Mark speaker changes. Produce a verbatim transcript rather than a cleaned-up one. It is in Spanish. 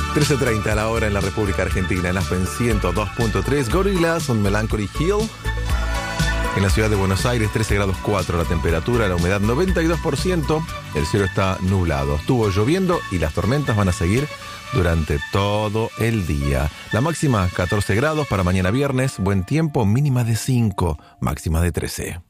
Speaker 1: trece treinta a la hora en la República Argentina, en Aspen ciento dos punto tres, Gorillaz on Melancholy Hill. En la ciudad de Buenos Aires, trece grados cuatro la temperatura, la humedad noventa y dos por ciento, el cielo está nublado. Estuvo lloviendo y las tormentas van a seguir durante todo el día. La máxima catorce grados para mañana viernes, buen tiempo, mínima de cinco, máxima de trece.